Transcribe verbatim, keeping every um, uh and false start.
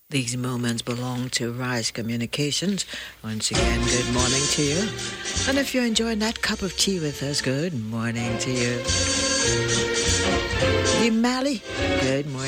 These moments belong to Rise Communications. Once again, good morning to you. And if you're enjoying that cup of tea with us, good morning to you. You Mally, good morning.